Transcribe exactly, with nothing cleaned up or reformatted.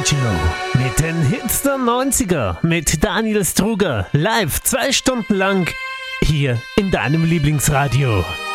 Radio mit den Hits der neunziger mit Daniel Struger live zwei Stunden lang hier in deinem Lieblingsradio.